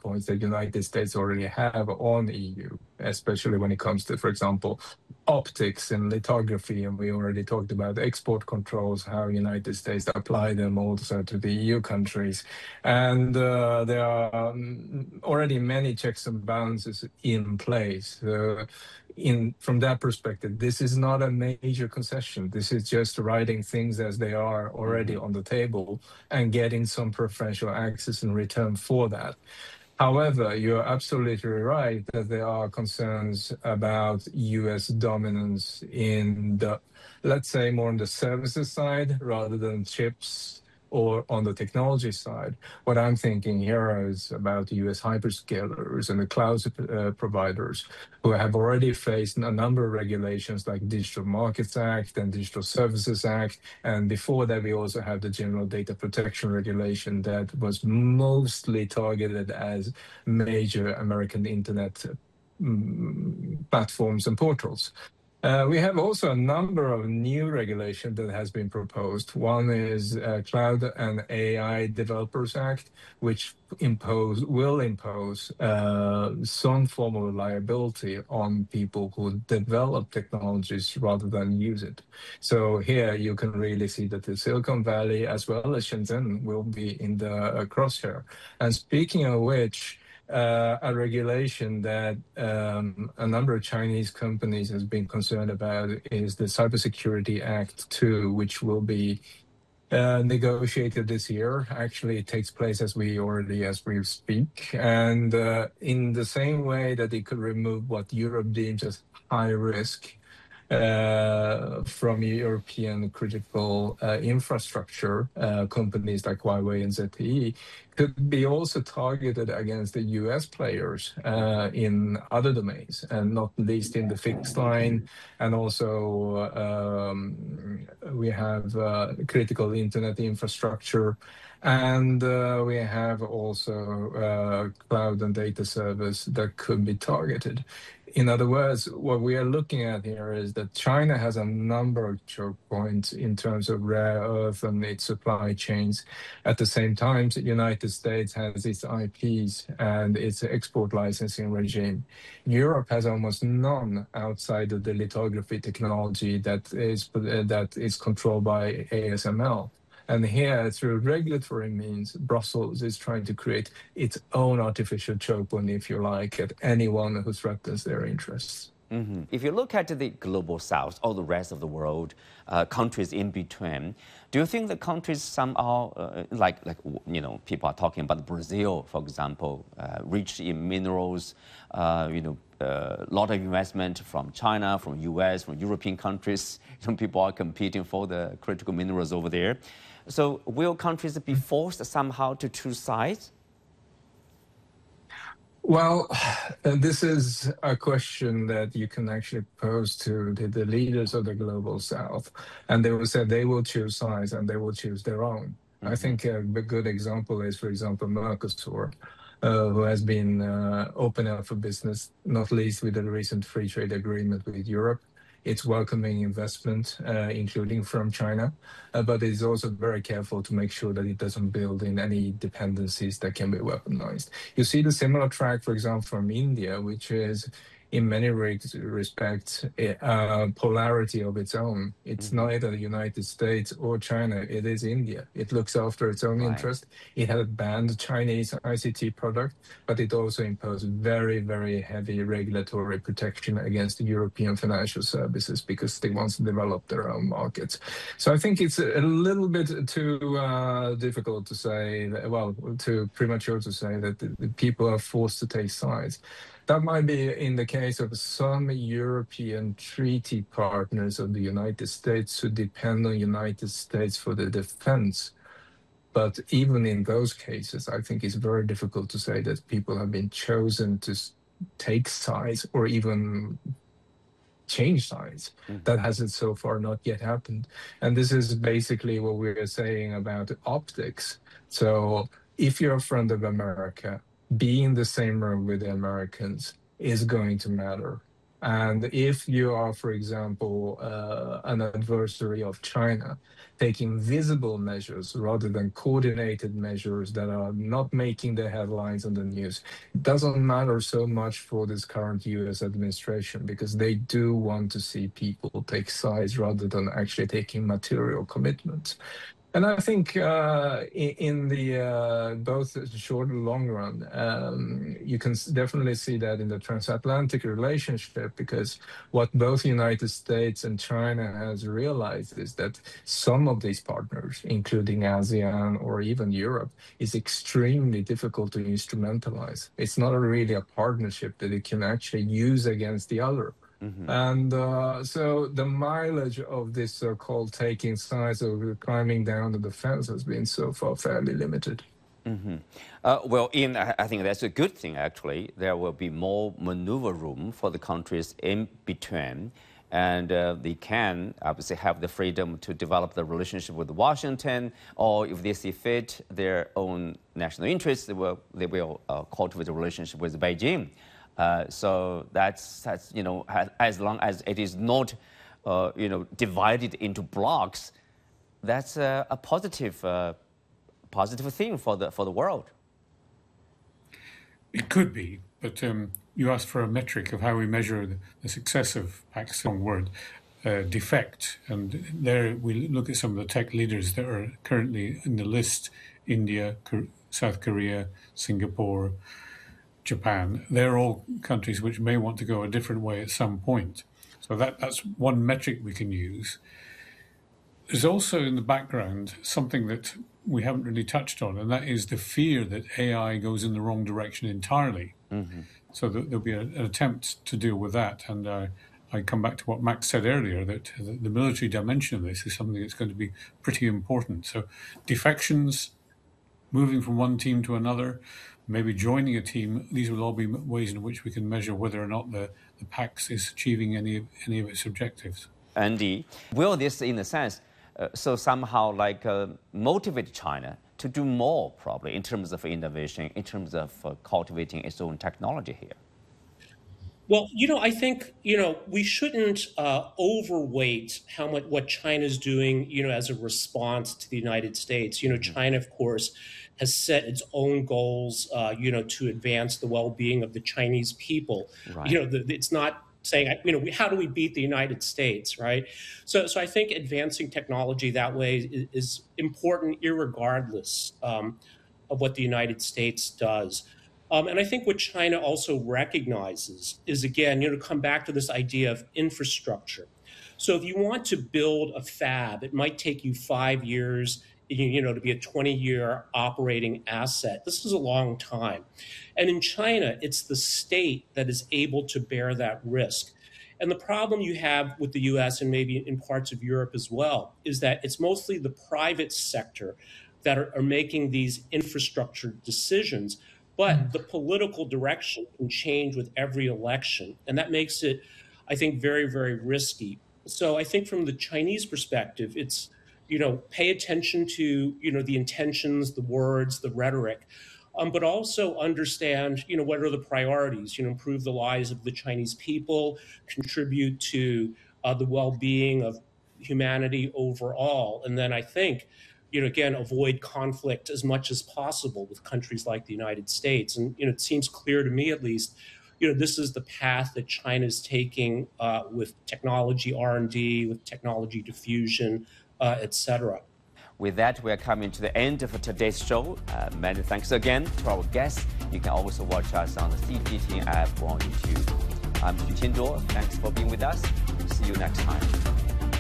points that United States already have on EU, especially when it comes to, for example, optics and lithography. And we already talked about export controls, how United States apply them also to the EU countries. And there are already many checks and balances in place. From that perspective, this is not a major concession. This is just writing things as they are already on the table and getting some preferential access in return for that. However, you're absolutely right that there are concerns about US dominance in the, let's say, more on the services side rather than chips or on the technology side. What I'm thinking here is about the US hyperscalers and the cloud providers who have already faced a number of regulations like Digital Markets Act and Digital Services Act. And before that, we also have the General Data Protection Regulation that was mostly targeted as major American internet platforms and portals. We have also a number of new regulations that has been proposed. One is Cloud and AI Developers Act, which will impose some form of liability on people who develop technologies rather than use it. So here you can really see that the Silicon Valley as well as Shenzhen will be in the crosshair. And speaking of which, a regulation that a number of Chinese companies has been concerned about is the Cybersecurity Act 2, which will be negotiated this year. Actually, it takes place as we speak. And in the same way that it could remove what Europe deems as high risk from European critical infrastructure companies like Huawei and ZTE, could be also targeted against the US players in other domains, and not least in the fixed line. And also we have critical internet infrastructure. And we have also cloud and data service that could be targeted. In other words, what we are looking at here is that China has a number of choke points in terms of rare earth and its supply chains. At the same time, the United States has its IPs and its export licensing regime. Europe has almost none outside of the lithography technology that is controlled by ASML. And here, through regulatory means, Brussels is trying to create its own artificial choke point, if you like, at anyone who threatens their interests. If you look at the global south, all the rest of the world, countries in between, do you think the countries somehow, people are talking about Brazil, for example, rich in minerals, a lot of investment from China, from US, from European countries. Some people are competing for the critical minerals over there. So will countries be forced somehow to choose sides? Well, this is a question that you can actually pose to the leaders of the global south. And they will say they will choose sides and they will choose their own. I think a good example is, for example, Mercosur, who has been open up for business, not least with the recent free trade agreement with Europe. It's welcoming investment, including from China, but it's also very careful to make sure that it doesn't build in any dependencies that can be weaponized. You see the similar track, for example, from India, which is in many respects a polarity of its own. It's neither the United States or China, it is India. It looks after its own interest. It had banned Chinese ICT product, but it also imposed very, very heavy regulatory protection against the European financial services because they want to develop their own markets. So I think it's a little bit too difficult to say, too premature to say that the people are forced to take sides. That might be in the case of some European treaty partners of the United States who depend on the United States for the defense. But even in those cases, I think it's very difficult to say that people have been chosen to take sides or even change sides. That hasn't so far not yet happened. And this is basically what we are saying about optics. So if you're a friend of America, being in the same room with the Americans is going to matter. And if you are, for example, an adversary of China, taking visible measures rather than coordinated measures that are not making the headlines in the news, it doesn't matter so much for this current US administration, because they do want to see people take sides rather than actually taking material commitments. And I think in the both short and long run, you can definitely see that in the transatlantic relationship, because what both United States and China has realized is that some of these partners, including ASEAN or even Europe, is extremely difficult to instrumentalize. It's not really a partnership that it can actually use against the other. And so the mileage of this so-called taking sides or climbing down the fence has been so far fairly limited. Well, Ian, I think that's a good thing, actually. There will be more maneuver room for the countries in between, and they can obviously have the freedom to develop the relationship with Washington, or if they see fit, their own national interests, they will cultivate a relationship with Beijing. So that's as long as it is not divided into blocks, that's a positive thing for the world. It could be, but you asked for a metric of how we measure the success of PAC's wrong word, defect, and there we look at some of the tech leaders that are currently in the list: India, South Korea, Singapore, Japan. They're all countries which may want to go a different way at some point. So that's one metric we can use. There's also in the background something that we haven't really touched on, and that is the fear that AI goes in the wrong direction entirely. So there'll be an attempt to deal with that. And I come back to what Max said earlier, that the military dimension of this is something that's going to be pretty important. So defections, moving from one team to another, maybe joining a team, these will all be ways in which we can measure whether or not the PACS is achieving any of its objectives. Andy, will this, in a sense, somehow motivate China to do more, probably, in terms of innovation, in terms of cultivating its own technology here? Well, I think, we shouldn't overweight what China's doing, as a response to the United States. China, of course, has set its own goals, to advance the well-being of the Chinese people. Right. It's not saying, how do we beat the United States, right? So I think advancing technology that way is important, irregardless of what the United States does. And I think what China also recognizes is, again, to come back to this idea of infrastructure. So if you want to build a fab, it might take you 5 years, to be a 20-year operating asset. This is a long time. And in China, it's the state that is able to bear that risk. And the problem you have with the US and maybe in parts of Europe as well is that it's mostly the private sector that are making these infrastructure decisions. But the political direction can change with every election. And that makes it, I think, very, very risky. So I think from the Chinese perspective, it's, pay attention to, the intentions, the words, the rhetoric, but also understand, what are the priorities, improve the lives of the Chinese people, contribute to the well-being of humanity overall. And then I think, again, avoid conflict as much as possible with countries like the United States. And, it seems clear to me, at least, this is the path that China is taking with technology R&D, with technology diffusion, etc. With that, we are coming to the end of today's show. Many thanks again to our guests. You can also watch us on the CGTN app or on YouTube. I'm Qin Duo. Thanks for being with us. See you next time.